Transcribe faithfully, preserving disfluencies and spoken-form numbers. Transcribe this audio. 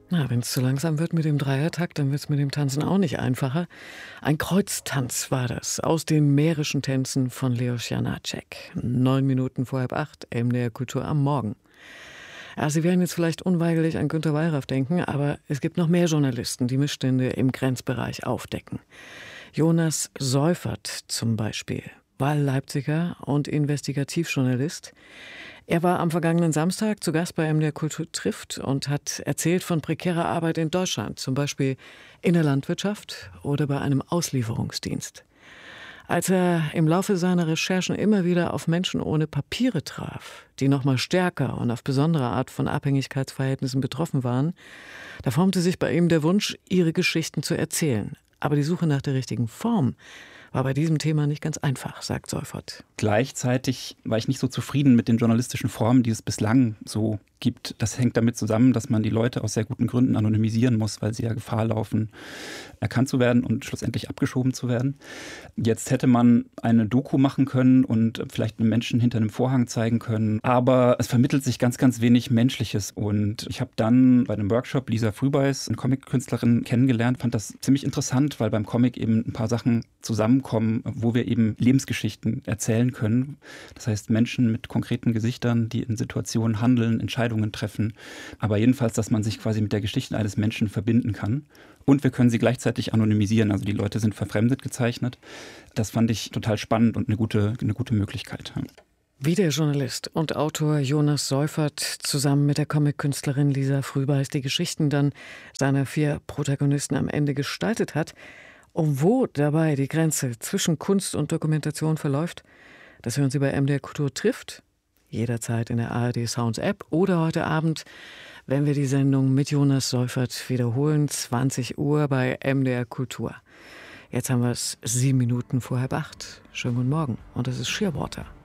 Na, wenn es zu langsam wird mit dem Dreiertakt, dann wird es mit dem Tanzen auch nicht einfacher. Ein Kreuztanz war das aus den mährischen Tänzen von Leos Janáček. Neun Minuten vor halb acht, M D R Kultur am Morgen. Ja, Sie werden jetzt vielleicht unweigerlich an Günter Wallraff denken, aber es gibt noch mehr Journalisten, die Missstände im Grenzbereich aufdecken. Jonas Seufert zum Beispiel, Wahlleipziger und Investigativjournalist. Er war am vergangenen Samstag zu Gast bei M D R Kultur trifft und hat erzählt von prekärer Arbeit in Deutschland, zum Beispiel in der Landwirtschaft oder bei einem Auslieferungsdienst. Als er im Laufe seiner Recherchen immer wieder auf Menschen ohne Papiere traf, die noch mal stärker und auf besondere Art von Abhängigkeitsverhältnissen betroffen waren, da formte sich bei ihm der Wunsch, ihre Geschichten zu erzählen. Aber die Suche nach der richtigen Form war bei diesem Thema nicht ganz einfach, sagt Seufert. Gleichzeitig war ich nicht so zufrieden mit den journalistischen Formen, die es bislang so gibt. Das hängt damit zusammen, dass man die Leute aus sehr guten Gründen anonymisieren muss, weil sie ja Gefahr laufen, erkannt zu werden und schlussendlich abgeschoben zu werden. Jetzt hätte man eine Doku machen können und vielleicht einen Menschen hinter einem Vorhang zeigen können. Aber es vermittelt sich ganz, ganz wenig Menschliches. Und ich habe dann bei einem Workshop Lisa Frühbeis, eine Comic-Künstlerin, kennengelernt, fand das ziemlich interessant, weil beim Comic eben ein paar Sachen zusammenkommen, wo wir eben Lebensgeschichten erzählen können. Das heißt, Menschen mit konkreten Gesichtern, die in Situationen handeln, Entscheidungen treffen. Aber jedenfalls, dass man sich quasi mit der Geschichte eines Menschen verbinden kann. Und wir können sie gleichzeitig anonymisieren. Also die Leute sind verfremdet gezeichnet. Das fand ich total spannend und eine gute, eine gute Möglichkeit. Wie der Journalist und Autor Jonas Seufert zusammen mit der Comic-Künstlerin Lisa Frühbeis die Geschichten dann seiner vier Protagonisten am Ende gestaltet hat und wo dabei die Grenze zwischen Kunst und Dokumentation verläuft, das hören Sie bei M D R Kultur trifft. Jederzeit in der A R D Sounds App oder heute Abend, wenn wir die Sendung mit Jonas Seufert wiederholen, zwanzig Uhr bei M D R Kultur. Jetzt haben wir es sieben Minuten vor halb acht. Schönen guten Morgen und das ist Shearwater.